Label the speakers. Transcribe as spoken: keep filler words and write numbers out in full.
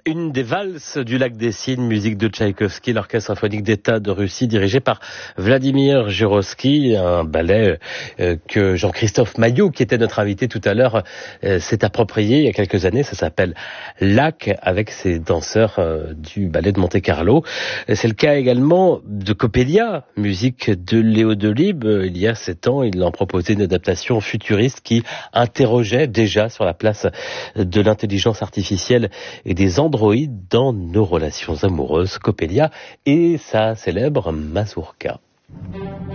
Speaker 1: Une des valses du lac des Cygnes, musique de Tchaïkovski, l'orchestre symphonique d'État de Russie dirigé par Vladimir Jurovsky, un ballet euh, que Jean-Christophe Maillot, qui était notre invité tout à l'heure, euh, s'est approprié il y a quelques années. Ça s'appelle Lac, avec ses danseurs euh, du ballet de Monte-Carlo. C'est le cas également de Coppelia, musique de Léo Delibes. Il y a sept ans, il en proposait une adaptation futuriste qui interrogeait déjà sur la place de l'intelligence artificielle et des androïdes dans nos relations amoureuses, Coppelia et sa célèbre mazurka.